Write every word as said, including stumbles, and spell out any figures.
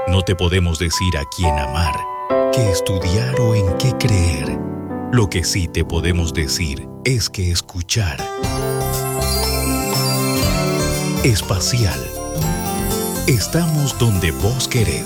No te podemos decir a quién amar, qué estudiar o en qué creer. Lo que sí te podemos decir es que escuchar. Espacial. Estamos donde vos querés.